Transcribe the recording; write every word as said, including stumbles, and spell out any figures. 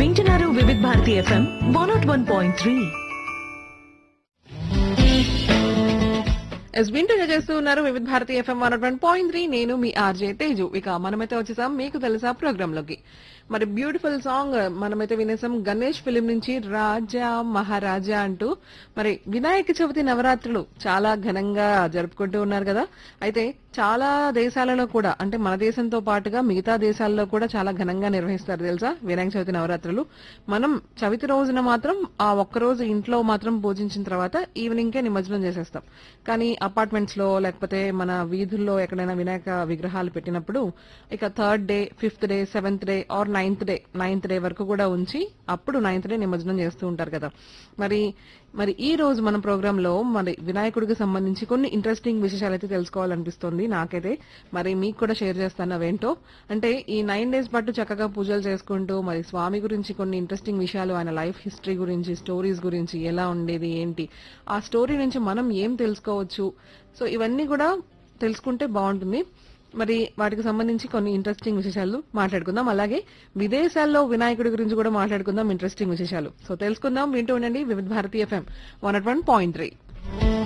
వింటున్నారు వివిధ Bharati FM one not one point three. Yes వింటూనే చేస్తూ ఉన్నారు వివిధ Bharati FM one one point three. నేను మీ ఆర్జే తేజు. ఇక మనమైతే వచ్చేసాం మీకు తెలుసా ప్రోగ్రామ్ లోకి. మరి బ్యూటిఫుల్ సాంగ్ మనమైతే వినేసాం గణేష్ ఫిలిం నుంచి రాజా మహారాజా అంటూ. మరి వినాయక చవితి నవరాత్రులు చాలా ఘనంగా జరుపుకుంటూ ఉన్నారు కదా. అయితే చాలా దేశాలలో కూడా, అంటే మన దేశంతో పాటుగా మిగతా దేశాల్లో కూడా చాలా ఘనంగా నిర్వహిస్తారు తెలుసా వినాయక చవితి నవరాత్రులు. మనం చవితి రోజున మాత్రం ఆ ఒక్క రోజు ఇంట్లో మాత్రం పూజించిన తర్వాత ఈవినింగ్ కే నిమజ్జనం చేసేస్తాం. కానీ అపార్ట్మెంట్స్ లో లేకపోతే మన వీధుల్లో ఎక్కడైనా వినాయక విగ్రహాలు పెట్టినప్పుడు ఇక third day, fifth day, seventh day or ninth day ninth day వరకు కూడా ఉంచి అప్పుడు నైన్త్ డే నిమజ్జనం చేస్తూ ఉంటారు కదా. మరి మరి ఈ రోజు మన ప్రోగ్రామ్ లో మరి వినాయకుడికి సంబంధించి కొన్ని ఇంట్రెస్టింగ్ విశేషాలు అయితే తెలుసుకోవాలనిపిస్తుంది నాకైతే. మరి మీకు కూడా షేర్ చేస్తాను అవేంటో. అంటే ఈ నైన్ డేస్ పాటు చక్కగా పూజలు చేసుకుంటూ మరి స్వామి గురించి కొన్ని ఇంట్రెస్టింగ్ విషయాలు, ఆయన లైఫ్ హిస్టరీ గురించి, స్టోరీస్ గురించి, ఎలా ఉండేది ఏంటి, ఆ స్టోరీ నుంచి మనం ఏం తెలుసుకోవచ్చు, సో ఇవన్నీ కూడా తెలుసుకుంటే బాగుంటుంది. మరి వాటికి సంబంధించి కొన్ని ఇంట్రెస్టింగ్ విశేషాలు మాట్లాడుకుందాం. అలాగే విదేశాల్లో వినాయకుడి గురించి కూడా మాట్లాడుకుందాం, ఇంట్రెస్టింగ్ విశేషాలు. సో తెలుసుకుందాం, వింటూ ఉండండి వివిధ Bharati FM one not one point three.